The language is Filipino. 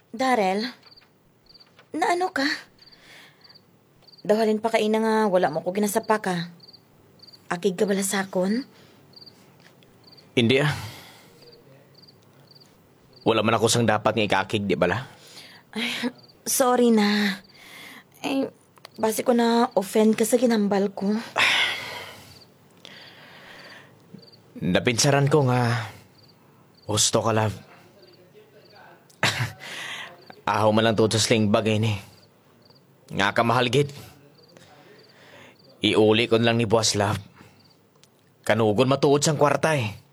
Darrell, naano ka? Dawhalin pa kaina nga wala mo ko ginasapa ka. Akig ka bala sakon? Hindi ah. Wala man ako sang dapat nga ikakig, di bala? Sorry na. Base ko na offend ka sa ginambal ko. Napinsaran ko nga gusto ka, love. Ahaw man lang tutos sling bagay ni. Nga ka mahal gid. Iuli ko lang ni boss, love. Kanugon matuod sang kwarta eh.